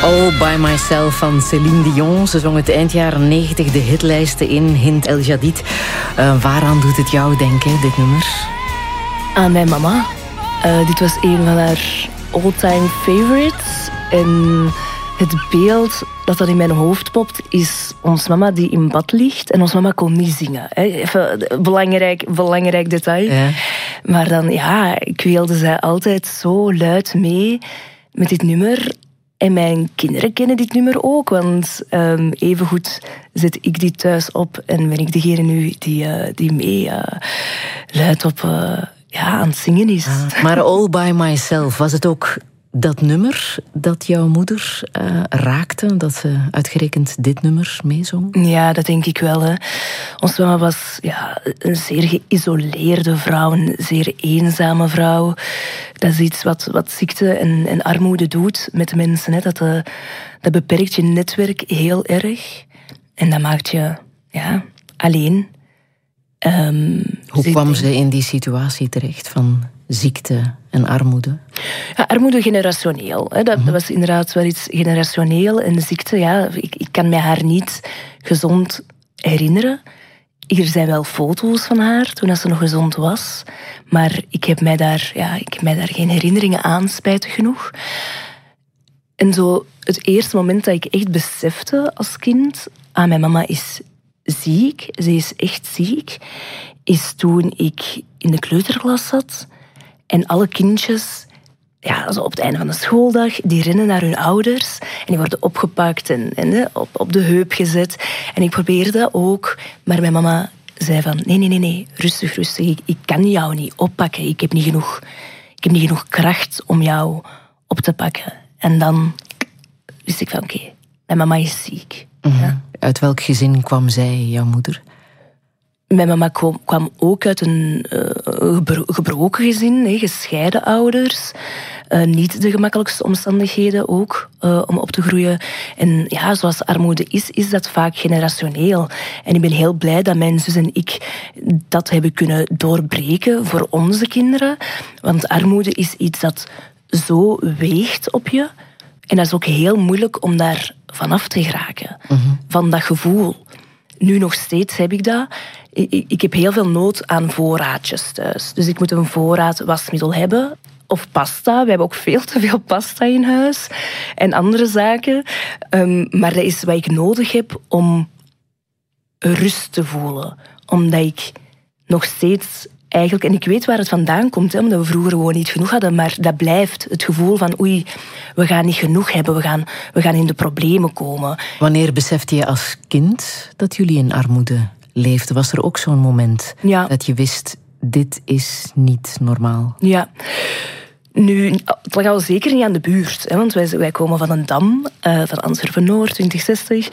All by Myself van Céline Dion. Ze zong het eind jaren 90 de hitlijsten in. Hind El Jadid. Waaraan doet het jou denken, dit nummer? Aan mijn mama. Dit was een van haar all-time favorites. En het beeld dat in mijn hoofd popt is ons mama die in bad ligt. En ons mama kon niet zingen. Even belangrijk detail. Ja. Maar dan, kweelde zij altijd zo luid mee met dit nummer. En mijn kinderen kennen dit nummer ook, want evengoed zet ik dit thuis op en ben ik degene nu die mee luid op aan het zingen is. Maar All By Myself, was het ook dat nummer dat jouw moeder raakte, dat ze uitgerekend dit nummer meezong? Ja, dat denk ik wel. Hè. Ons mama was een zeer geïsoleerde vrouw, een zeer eenzame vrouw. Dat is iets wat ziekte en armoede doet met de mensen. Hè. Dat beperkt je netwerk heel erg. En dat maakt je alleen. Hoe kwam ze in die situatie terecht van ziekte en armoede? Ja, armoede generationeel. Hè. Dat was inderdaad wel iets generationeel. En de ziekte, ik kan mij haar niet gezond herinneren. Er zijn wel foto's van haar toen ze nog gezond was. Maar ik heb mij daar geen herinneringen aan, spijtig genoeg. En zo het eerste moment dat ik echt besefte als kind, mijn mama is ziek, ze is echt ziek, is toen ik in de kleuterklas zat en alle kindjes, zo op het einde van de schooldag, die rennen naar hun ouders en die worden opgepakt en op de heup gezet. En ik probeerde dat ook, maar mijn mama zei van, nee, rustig, ik kan jou niet oppakken, ik heb niet genoeg kracht om jou op te pakken. En dan wist ik van, oké, mijn mama is ziek. Mm-hmm. Ja. Uit welk gezin kwam zij, jouw moeder? Mijn mama kwam ook uit een gebroken gezin, gescheiden ouders. Niet de gemakkelijkste omstandigheden ook om op te groeien. En zoals armoede is dat vaak generationeel. En ik ben heel blij dat mijn zus en ik dat hebben kunnen doorbreken voor onze kinderen. Want armoede is iets dat zo weegt op je. En dat is ook heel moeilijk om daar vanaf te geraken. Mm-hmm. Van dat gevoel. Nu nog steeds heb ik dat. Ik heb heel veel nood aan voorraadjes thuis. Dus ik moet een voorraad wasmiddel hebben. Of pasta. We hebben ook veel te veel pasta in huis. En andere zaken. Maar dat is wat ik nodig heb om rust te voelen. Omdat ik nog steeds eigenlijk... En ik weet waar het vandaan komt. Omdat we vroeger gewoon niet genoeg hadden. Maar dat blijft het gevoel van... Oei, we gaan niet genoeg hebben. We gaan in de problemen komen. Wanneer besefte je als kind dat jullie in armoede leefden? Was er ook zo'n moment dat je wist... Dit is niet normaal? Ja. Nu, het lag al zeker niet aan de buurt. Hè, want wij komen van een dam. Van Antwerpen-Noord, 2060.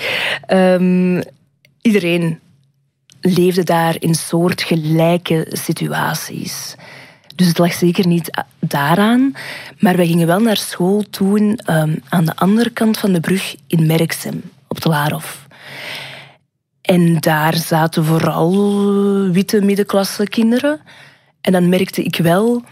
Iedereen leefde daar in soortgelijke situaties. Dus het lag zeker niet daaraan. Maar wij gingen wel naar school toen aan de andere kant van de brug in Merksem, op de Laarhof. En daar zaten vooral witte middenklasse kinderen. En dan merkte ik wel,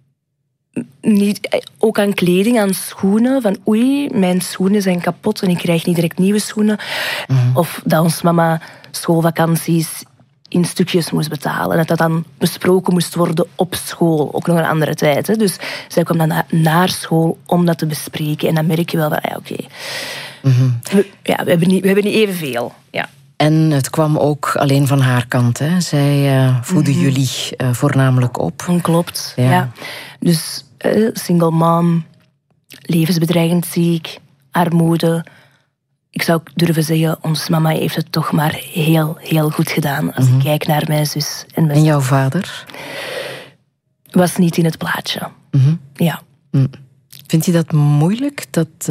ook aan kleding, aan schoenen, van oei, mijn schoenen zijn kapot en ik krijg niet direct nieuwe schoenen. Mm-hmm. Of dat ons mama schoolvakanties in stukjes moest betalen. En dat dan besproken moest worden op school. Ook nog een andere tijd. Hè. Dus zij kwam dan naar school om dat te bespreken. En dan merk je wel van, oké. Mm-hmm. We hebben niet evenveel. Ja. En het kwam ook alleen van haar kant. Hè? Zij voedde jullie voornamelijk op. Klopt, ja. Dus single mom, levensbedreigend ziek, armoede. Ik zou ook durven zeggen, ons mama heeft het toch maar heel, heel goed gedaan. Als ik kijk naar mijn zus. En jouw vader? Was niet in het plaatje. Mm-hmm. Ja. Vind je dat moeilijk? Dat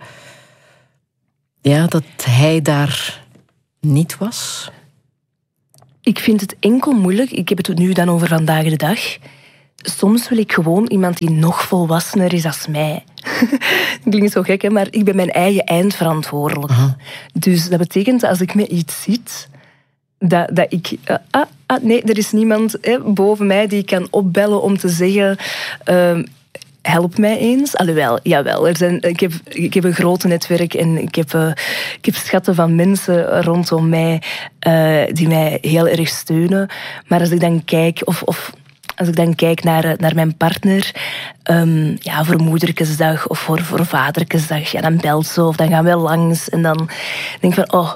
hij daar niet was? Ik vind het enkel moeilijk. Ik heb het nu dan over vandaag de dag. Soms wil ik gewoon iemand die nog volwassener is als mij. Dat klinkt zo gek, hè? Maar ik ben mijn eigen eindverantwoordelijke. Uh-huh. Dus dat betekent dat als ik met iets zit, dat ik... nee, er is niemand boven mij die kan opbellen om te zeggen... help mij eens. Alhoewel, jawel. Ik heb een groot netwerk en ik heb schatten van mensen rondom mij die mij heel erg steunen. Maar als ik dan kijk, of als ik dan kijk naar mijn partner, voor moederkesdag of voor vaderkesdag, dan belt ze of dan gaan we langs. En dan denk ik van,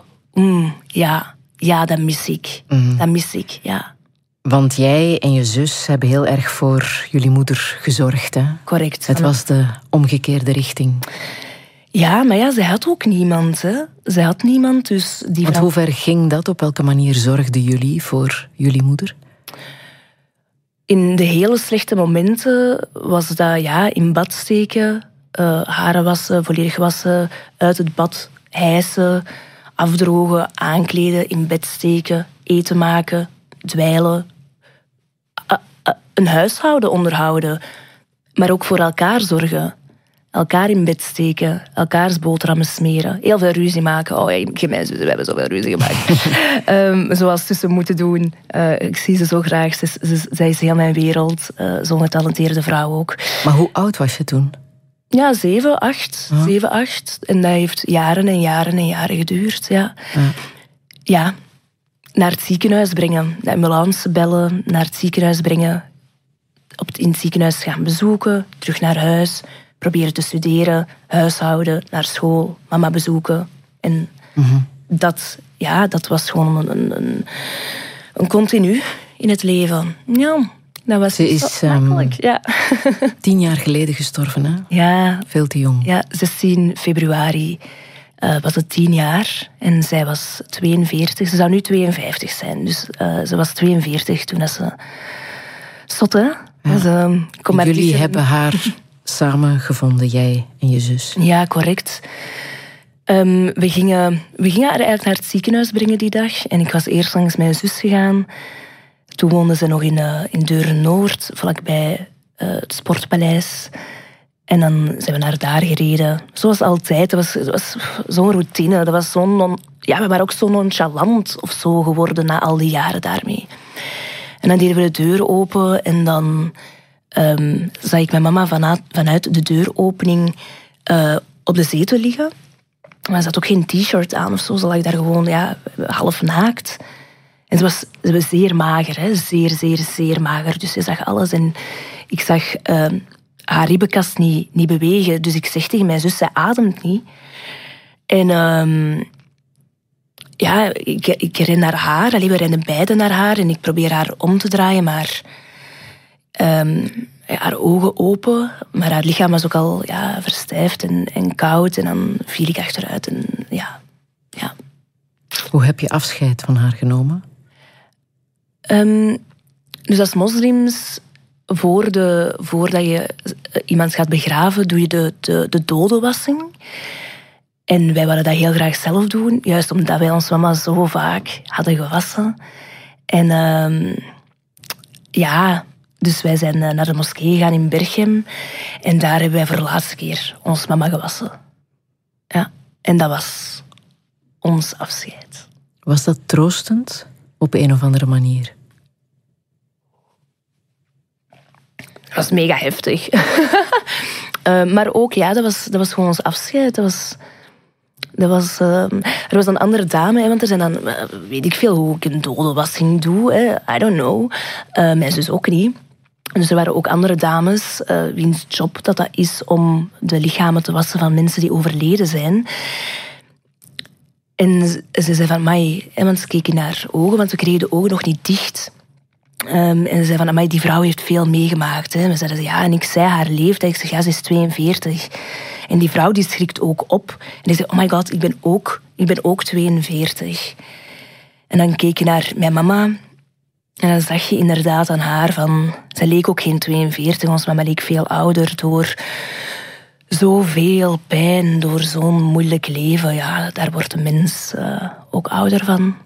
dat mis ik. Dat mis ik, ja. Want jij en je zus hebben heel erg voor jullie moeder gezorgd, hè? Correct. Het was de omgekeerde richting. Ja, maar ze had ook niemand, hè. Ze had niemand, dus die Want hoe ver ging dat? Op welke manier zorgden jullie voor jullie moeder? In de hele slechte momenten was dat in bad steken, haren wassen, volledig wassen, uit het bad hijsen, afdrogen, aankleden, in bed steken, eten maken, dweilen, een huishouden onderhouden, maar ook voor elkaar zorgen. Elkaar in bed steken, elkaars boterhammen smeren, heel veel ruzie maken. Oh ja, ik en mijn zus, we hebben zoveel ruzie gemaakt. Zoals zussen moeten doen. Ik zie ze zo graag. Zij is heel mijn wereld. Zo'n getalenteerde vrouw ook. Maar hoe oud was je toen? Ja, 7, 8. Oh. 7, 8. En dat heeft jaren en jaren en jaren geduurd. Ja, naar het ziekenhuis brengen. De ambulance bellen, naar het ziekenhuis brengen. In het ziekenhuis gaan bezoeken, terug naar huis. Proberen te studeren, huishouden, naar school, mama bezoeken. En dat was gewoon een continu in het leven. Ja, dat was Ze is makkelijk. Ja. 10 jaar geleden gestorven, hè? Ja. Veel te jong. Ja, 16 februari was het 10 jaar. En zij was 42. Ze zou nu 52 zijn. Dus ze was 42 toen ze... Zot, hè? Ja. Jullie hebben haar... samen gevonden, jij en je zus. Ja, correct. We gingen haar eigenlijk naar het ziekenhuis brengen die dag. En ik was eerst langs mijn zus gegaan. Toen woonde ze nog in Deuren-Noord, vlakbij het Sportpaleis. En dan zijn we naar daar gereden. Zoals altijd. Dat was zo'n routine. Dat was we waren ook zo nonchalant of zo geworden na al die jaren daarmee. En dan deden we de deur open en dan... zag ik mijn mama vanuit de deuropening op de zetel liggen. Maar ze had ook geen t-shirt aan of zo. Ze lag daar gewoon half naakt. En ze was zeer mager. Hè? Zeer, zeer, zeer mager. Dus je zag alles. En ik zag haar ribbenkast niet bewegen. Dus ik zeg tegen mijn zus, zij ademt niet. En ik ren naar haar. We rennen beiden naar haar. En ik probeer haar om te draaien, maar... haar ogen open, maar haar lichaam was ook al verstijfd en koud. En dan viel ik achteruit. En, ja. Hoe heb je afscheid van haar genomen? Dus als moslims, voordat je iemand gaat begraven, doe je de dodenwassing. En wij wilden dat heel graag zelf doen, juist omdat wij ons mama zo vaak hadden gewassen. En dus wij zijn naar de moskee gegaan in Berchem. En daar hebben wij voor de laatste keer ons mama gewassen. Ja, en dat was ons afscheid. Was dat troostend op een of andere manier? Dat was mega heftig. Maar ook, dat was gewoon ons afscheid. Er was een andere dame, hè, want er zijn dan... weet ik veel hoe ik een dodenwassing doe. Hè. I don't know. Mijn zus ook niet. Dus er waren ook andere dames wiens job dat is om de lichamen te wassen van mensen die overleden zijn. En ze zei van, amai, want ze keek in haar ogen, want we kregen de ogen nog niet dicht. En ze zei van, amai, die vrouw heeft veel meegemaakt. Hè. We zeiden, ja, en ik zei haar leeftijd. Ik zeg, ze is 42. En die vrouw die schrikt ook op. En die zei, oh my god, ik ben ook 42. En dan keek je naar mijn mama. En dan zag je inderdaad aan haar van... Zij leek ook geen 42. Ons mama leek veel ouder door zoveel pijn, door zo'n moeilijk leven. Ja, daar wordt de mens ook ouder van.